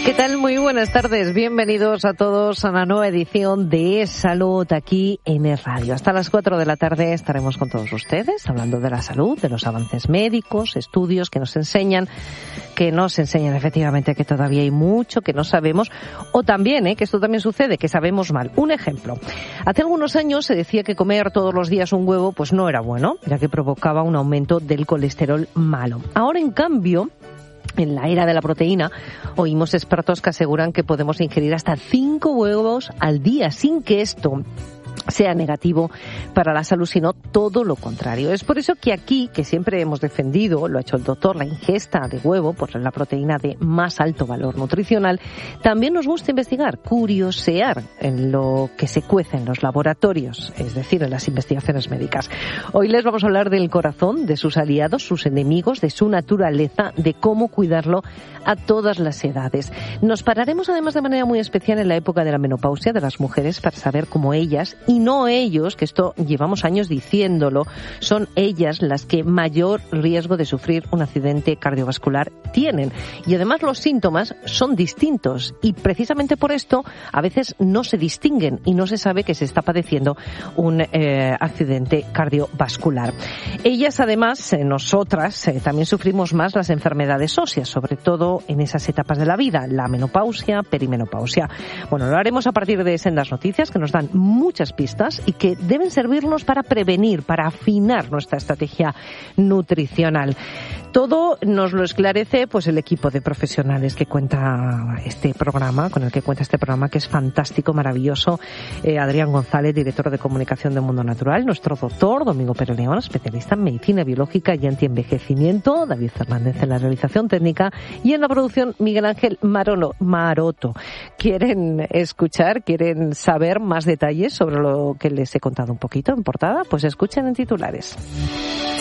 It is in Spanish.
¿Qué tal? Muy buenas tardes. Bienvenidos a todos a una nueva edición de Salud aquí en Es Radio. Hasta las 4 de la tarde estaremos con todos ustedes hablando de la salud, de los avances médicos, estudios que nos enseñan efectivamente que todavía hay mucho que no sabemos, o también, que esto también sucede, que sabemos mal. Un ejemplo. Hace algunos años se decía que comer todos los días un huevo pues no era bueno, ya que provocaba un aumento del colesterol malo. Ahora, en cambio, en la era de la proteína, oímos expertos que aseguran que podemos ingerir hasta 5 huevos al día sin que esto sea negativo para la salud, sino todo lo contrario. Es por eso que aquí, que siempre hemos defendido, lo ha hecho el doctor, la ingesta de huevo, por la proteína de más alto valor nutricional, también nos gusta investigar, curiosear en lo que se cuece en los laboratorios, es decir, en las investigaciones médicas. Hoy les vamos a hablar del corazón, de sus aliados, sus enemigos, de su naturaleza, de cómo cuidarlo a todas las edades. Nos pararemos además de manera muy especial en la época de la menopausia de las mujeres para saber cómo ellas, y no ellos, que esto llevamos años diciéndolo, son ellas las que mayor riesgo de sufrir un accidente cardiovascular tienen. Y además los síntomas son distintos y precisamente por esto a veces no se distinguen y no se sabe que se está padeciendo un accidente cardiovascular. Ellas además, nosotras, también sufrimos más las enfermedades óseas, sobre todo en esas etapas de la vida, la menopausia, perimenopausia. Bueno, lo haremos a partir de sendas noticias que nos dan muchas pistas y que deben servirnos para prevenir, para afinar nuestra estrategia nutricional. Todo nos lo esclarece pues el equipo de profesionales que cuenta este programa, con el que cuenta este programa, que es fantástico, maravilloso. Adrián González, director de comunicación de Mundo Natural, nuestro doctor Domingo Pérez León, especialista en medicina biológica y antienvejecimiento, David Fernández en la realización técnica y en la producción Miguel Ángel Maroto. ¿Quieren escuchar, quieren saber más detalles sobre lo que les he contado un poquito en portada? Pues escuchen en titulares.